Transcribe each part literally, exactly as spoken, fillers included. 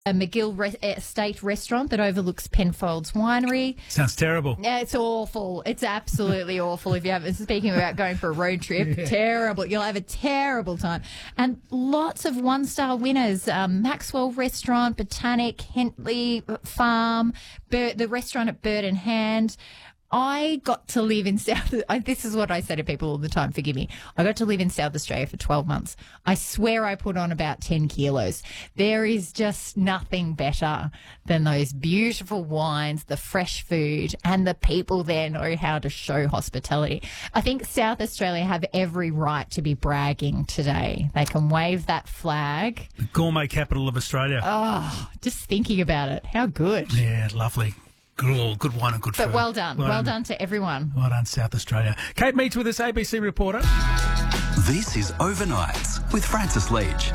a McGill re- Estate restaurant that overlooks Penfolds Winery. Sounds terrible. Yeah, it's awful. It's absolutely awful. If you have, speaking about going for a road trip, yeah. terrible. You'll have a terrible time. And lots of one-star winners. Um, Maxwell Restaurant, Botanic, Hentley Farm, Bir- the restaurant at Bird and Hand. I got to live in South. This is what I say to people all the time. Forgive me. I got to live in South Australia for twelve months. I swear I put on about ten kilos. There is just nothing better than those beautiful wines, the fresh food, and the people there know how to show hospitality. I think South Australia have every right to be bragging today. They can wave that flag. The gourmet capital of Australia. Oh, just thinking about it. How good. Yeah, lovely. Good, good wine and good food. But well done. Well, well done to everyone. Well done, South Australia. Kate Meets with us, A B C reporter. This is Overnights with Francis Leach.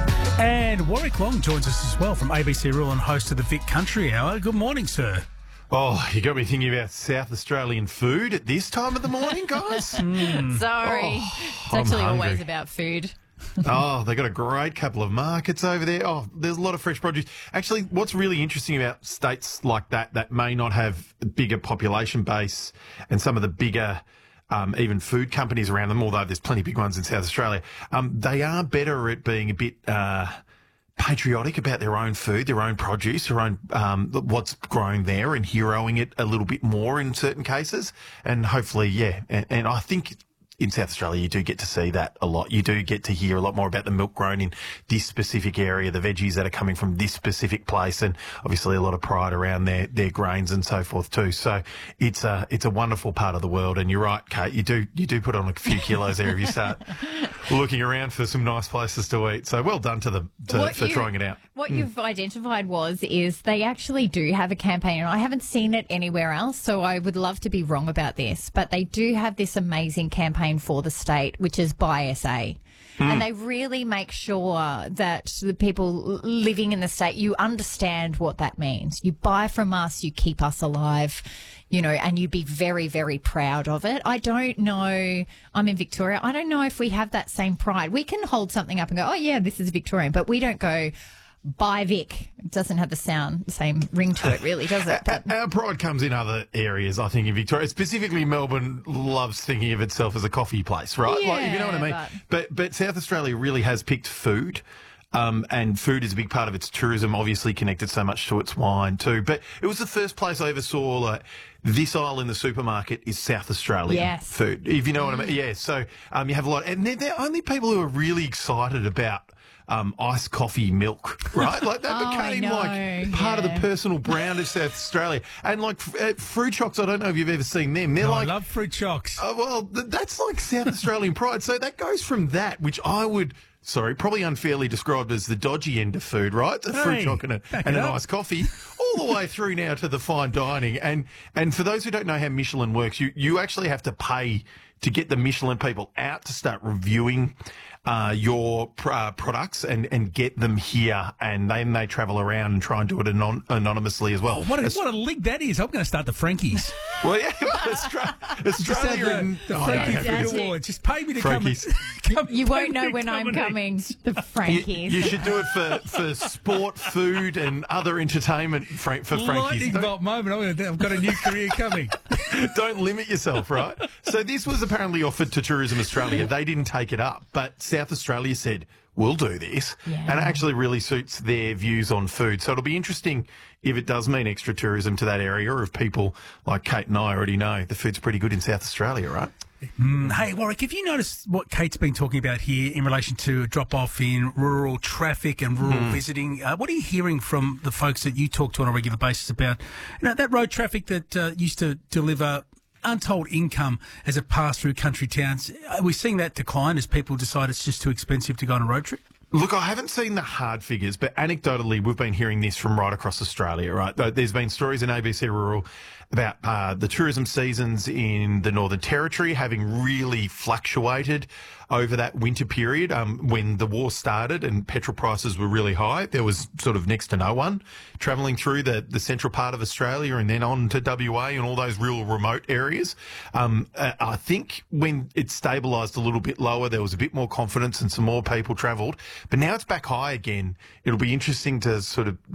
And Warwick Long joins us as well from A B C Rural and host of the Vic Country Hour. Good morning, sir. Oh, you got me thinking about South Australian food at this time of the morning, guys? mm. Sorry. Oh, it's I'm actually hungry. always about food. Oh, they got a great couple of markets over there. Oh, there's a lot of fresh produce. Actually, what's really interesting about states like that that may not have a bigger population base and some of the bigger um, even food companies around them, although there's plenty of big ones in South Australia, um, they are better at being a bit uh, patriotic about their own food, their own produce, their own um, what's growing there and heroing it a little bit more in certain cases. And hopefully, yeah, and, and I think in South Australia, you do get to see that a lot. You do get to hear a lot more about the milk grown in this specific area, the veggies that are coming from this specific place, and obviously a lot of pride around their, their grains and so forth too. So it's a it's a wonderful part of the world. And you're right, Kate, you do you do put on a few kilos there if you start looking around for some nice places to eat. So well done to them to, for you, trying it out. What mm. you've identified was is they actually do have a campaign, and I haven't seen it anywhere else, so I would love to be wrong about this, but they do have this amazing campaign for the state, which is Buy S A. Mm. And they really make sure that the people living in the state, you understand what that means. You buy from us, you keep us alive, you know, and you be very, very proud of it. I don't know, I'm in Victoria, I don't know if we have that same pride. We can hold something up and go, oh yeah, this is Victorian, but we don't go, Buy Vic. It doesn't have the sound, the same ring to it, really, does it? But our pride comes in other areas, I think, in Victoria. Specifically, Melbourne loves thinking of itself as a coffee place, right? Yeah, like, if you know what I mean. But... but but South Australia really has picked food. Um, and food is a big part of its tourism, obviously connected so much to its wine too. But it was the first place I ever saw, like, this aisle in the supermarket is South Australian yes. food, if you know what I mean. Yeah, so um, you have a lot. And they're, they're only people who are really excited about Um, iced coffee milk, right? Like that oh, became like part yeah. of the personal brand of South Australia. And like uh, fruit chocks, I don't know if you've ever seen them. They're oh, like, I love fruit chocks. Oh, well, th- that's like South Australian pride. So that goes from that, which I would, sorry, probably unfairly described as the dodgy end of food, right? A hey, fruit chock and, a, and an iced coffee, all the way through now to the fine dining. And and for those who don't know how Michelin works, you, you actually have to pay to get the Michelin people out to start reviewing uh, your pr- uh, products and, and get them here, and then they travel around and try and do it anon- anonymously as well. Oh, what, a, As- what a link that is. I'm going to start the Frankies. Well, yeah, Austra- Australia the, and... the oh, Frankie no, Food Fantastic. Award. Just pay me to Frankies. come and... Come, you pay won't me know to when come I'm and coming. eat. The You, Frankies. you should do it for, for sport, food, and other entertainment Frank, for Frankies. Lightning Don't, bolt moment. I'm gonna, I've got a new career coming. don't limit yourself, right? So this was apparently offered to Tourism Australia. They didn't take it up, but South Australia said, we'll do this. Yeah. And it actually really suits their views on food. So it'll be interesting if it does mean extra tourism to that area, or if people like Kate and I already know the food's pretty good in South Australia, right? Mm, hey, Warwick, have you noticed what Kate's been talking about here in relation to a drop-off in rural traffic and rural Mm. visiting? Uh, what are you hearing from the folks that you talk to on a regular basis about, you know, that road traffic that uh, used to deliver untold income as it passed through country towns? Are we seeing that decline as people decide it's just too expensive to go on a road trip? Look, I haven't seen the hard figures, but anecdotally, we've been hearing this from right across Australia, right? There's been stories in A B C Rural about uh, the tourism seasons in the Northern Territory having really fluctuated over that winter period. Um, when the war started and petrol prices were really high, there was sort of next to no one travelling through the, the central part of Australia and then on to W A and all those real remote areas. Um, uh, I think when it stabilised a little bit lower, there was a bit more confidence and some more people travelled. But now it's back high again. It'll be interesting to sort of